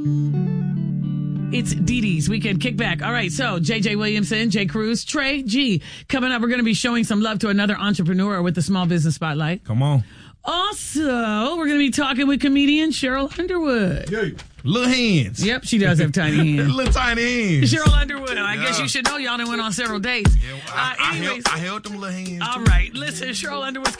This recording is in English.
It's Dee Dee's Weekend Kickback. All right, so JJ Williamson, Jay Cruz, Trey G. Coming up, we're going to be showing some love to another entrepreneur with the Small Business Spotlight. Come on. Also, we're going to be talking with comedian Cheryl Underwood. Yeah. Little hands. Yep, she does have tiny hands. Little tiny hands. Cheryl Underwood. I guess you should know y'all done went on several dates. Yeah, I held them little hands. All right, listen, Cheryl Underwood's